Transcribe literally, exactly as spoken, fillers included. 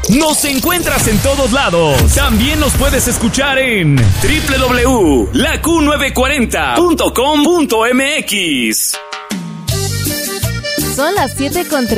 Nos encuentras en todos lados. También nos puedes escuchar en doble u doble u doble u punto la Q novecientos cuarenta punto com punto m x. Son las siete con